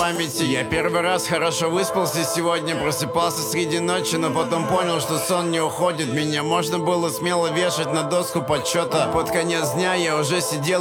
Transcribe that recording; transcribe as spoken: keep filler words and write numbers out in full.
памяти. Я первый раз хорошо выспался сегодня, просыпался среди ночи, но потом понял, что сон не уходит. Меня можно было смело вешать на доску почета. Под конец дня я уже сидел